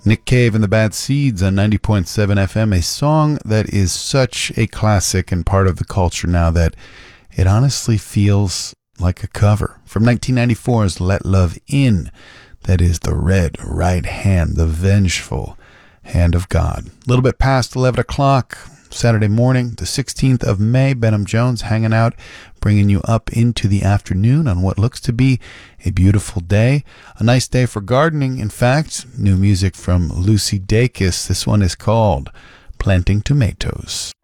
Nick Cave and the Bad Seeds on 90.7 FM, a song that is such a classic and part of the culture now that it honestly feels like a cover. From 1994's Let Love In, that is the red right hand, the vengeful hand of God. A little bit past 11 o'clock, Saturday morning, the 16th of May, Benham Jones hanging out, bringing you up into the afternoon on what looks to be a beautiful day. A nice day for gardening, in fact. New music from Lucy Dacus. This one is called Planting Tomatoes.